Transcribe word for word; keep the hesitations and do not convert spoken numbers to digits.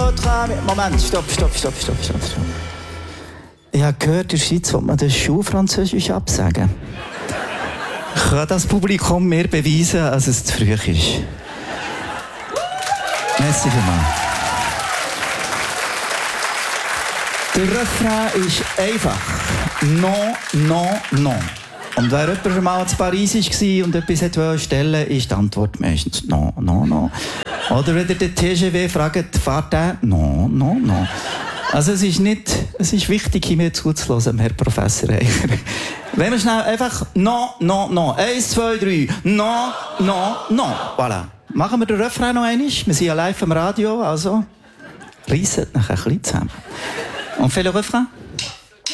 votre âme. Moment, stopp, stopp, stopp, stopp, stopp, stopp. Ich habe gehört, in der Schweiz will man das Schulfranzösisch absagen. Kann das Publikum mir beweisen, dass es zu früh ist? Merci vielmals. Der Refrain ist einfach. Non, non, non. Und wer jemand schon mal in Paris war und etwas wollte stellen, ist die Antwort meistens non, non, non. Oder wenn ihr den T G V fragt, fahrt der? Non, non, non. Also es ist nicht, es ist wichtig, mir zuzuhören, Herr Professor Eicher. Wenn wir schnell einfach non, non, non. Eins, zwei, drei. Non, non, non. Voilà. Machen wir den Refrain noch einmal. Wir sind ja live am Radio, also reisset nachher ein bisschen zusammen. Und fait le refrain?